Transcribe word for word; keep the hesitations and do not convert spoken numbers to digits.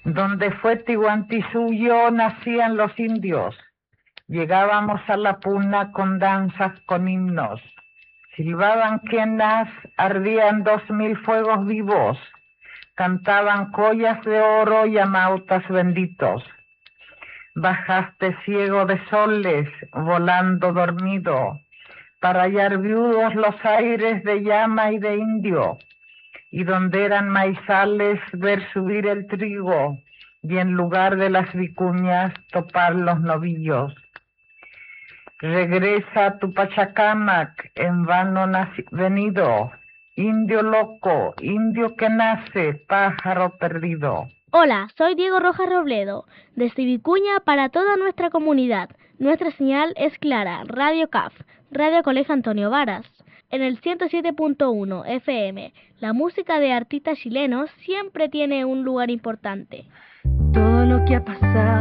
Donde fue Tihuantisuyo nacían los indios. Llegábamos a la puna con danzas, con himnos. Silbaban quenas, ardían dos mil fuegos vivos. Cantaban collas de oro y amautas benditos. Bajaste ciego de soles, volando dormido, para hallar viudos los aires de llama y de indio, y donde eran maizales ver subir el trigo, y en lugar de las vicuñas topar los novillos. Regresa a tu Pachacamac, en vano naci- venido, indio loco, indio que nace, pájaro perdido. Hola, soy Diego Rojas Robledo, desde Vicuña para toda nuestra comunidad. Nuestra señal es clara, Radio C A F, Radio Colegio Antonio Varas. En el ciento siete punto uno F M, la música de artistas chilenos siempre tiene un lugar importante. Todo lo que ha pasado